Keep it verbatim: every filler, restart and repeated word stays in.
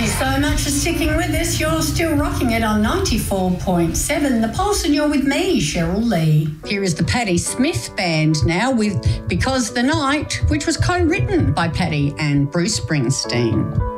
you so much for sticking with us. You're still rocking it on ninety-four point seven The Pulse, and you're with me, Cheryl Lee. Here is the Patti Smith Band now with Because the Night, which was co-written by Patti and Bruce Springsteen.